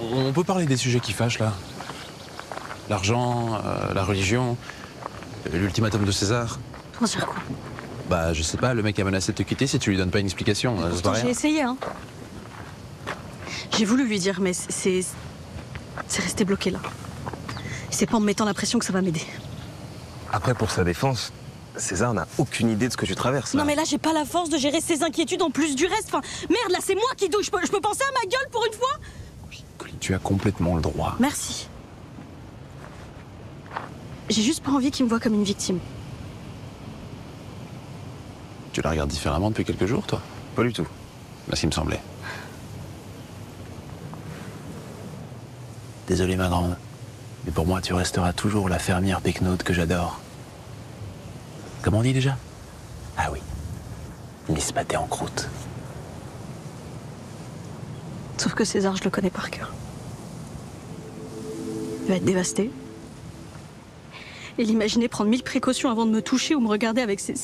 On peut parler des sujets qui fâchent, là. L'argent, la religion, l'ultimatum de César. Pour dire quoi? Bah, je sais pas, le mec a menacé de te quitter si tu lui donnes pas une explication. Ça se Pourtant, passe j'ai rien. essayé, hein. J'ai voulu lui dire, mais c'est resté bloqué là. C'est pas en me mettant la pression que ça va m'aider. Après, pour sa défense, César n'a aucune idée de ce que tu traverses. Là. Non mais là, j'ai pas la force de gérer ses inquiétudes en plus du reste. Enfin, merde, là, c'est moi qui douche. Je peux penser à ma gueule pour une fois? Colline, tu as complètement le droit. Merci. J'ai juste pas envie qu'il me voie comme une victime. Tu la regardes différemment depuis quelques jours, toi? Pas du tout. Bah, ce qui me semblait. Désolé, ma grande. Mais pour moi, tu resteras toujours la fermière pecnote que j'adore. Comment on dit déjà? Ah oui. Miss pâté en croûte. Sauf que César, je le connais par cœur. Il va être dévasté. Et l'imaginer prendre 1000 précautions avant de me toucher ou me regarder avec ses